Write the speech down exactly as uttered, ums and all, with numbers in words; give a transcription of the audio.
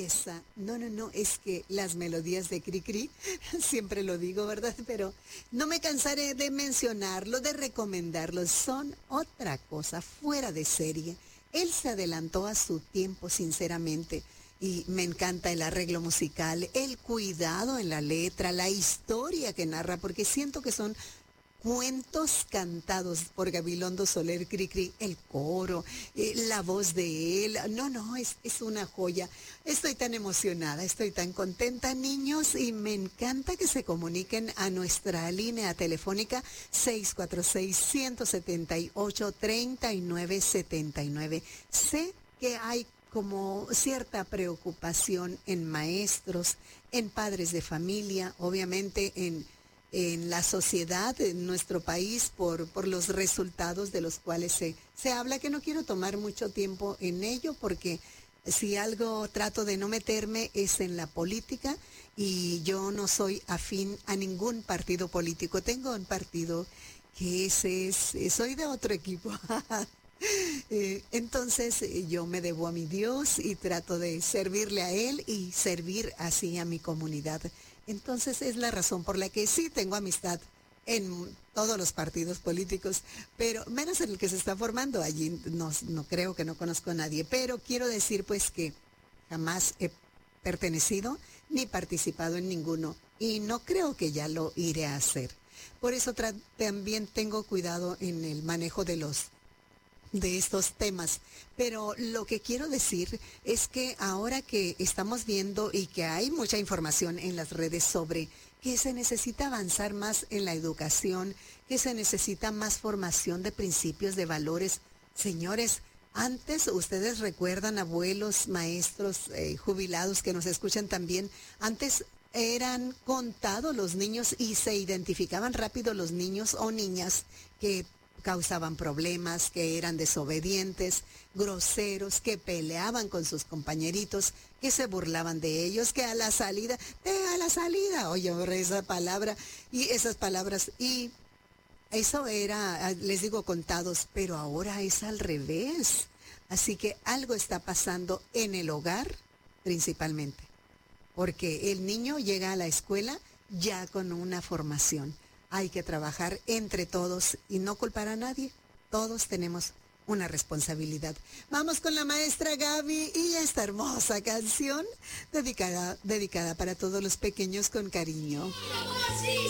Esa, no, no, no, es que las melodías de Cricri, siempre lo digo, ¿verdad? Pero no me cansaré de mencionarlo, de recomendarlo, son otra cosa, fuera de serie. Él se adelantó a su tiempo, sinceramente, y me encanta el arreglo musical, el cuidado en la letra, la historia que narra, porque siento que son cuentos cantados por Gabilondo Soler Cricri, el coro, eh, la voz de él. No, no, es, es una joya. Estoy tan emocionada, estoy tan contenta, niños, y me encanta que se comuniquen a nuestra línea telefónica seis cuatro seis, uno siete ocho, tres nueve siete nueve. Sé que hay como cierta preocupación en maestros, en padres de familia, obviamente en en la sociedad, en nuestro país, por, por los resultados de los cuales se, se habla, que no quiero tomar mucho tiempo en ello, porque si algo trato de no meterme es en la política, y yo no soy afín a ningún partido político. Tengo un partido que ese es, soy de otro equipo. Eh, entonces eh, yo me debo a mi Dios y trato de servirle a Él y servir así a mi comunidad. Entonces es la razón por la que sí tengo amistad en todos los partidos políticos, pero menos en el que se está formando. Allí no, no creo que no conozco a nadie, pero quiero decir pues que jamás he pertenecido ni participado en ninguno, y no creo que ya lo iré a hacer. Por eso también tengo cuidado en el manejo de los de estos temas. Pero lo que quiero decir es que ahora que estamos viendo y que hay mucha información en las redes sobre que se necesita avanzar más en la educación, que se necesita más formación de principios, de valores, señores, antes ustedes recuerdan, abuelos, maestros, eh, jubilados que nos escuchan también, antes eran contados los niños y se identificaban rápido los niños o niñas que causaban problemas, que eran desobedientes, groseros, que peleaban con sus compañeritos, que se burlaban de ellos, que a la salida, eh, a la salida, oye, esa palabra y esas palabras, y eso era, les digo, contados, pero ahora es al revés. Así que algo está pasando en el hogar principalmente, porque el niño llega a la escuela ya con una formación. Hay que trabajar entre todos y no culpar a nadie. Todos tenemos una responsabilidad. Vamos con la maestra Gaby y esta hermosa canción dedicada, dedicada para todos los pequeños con cariño.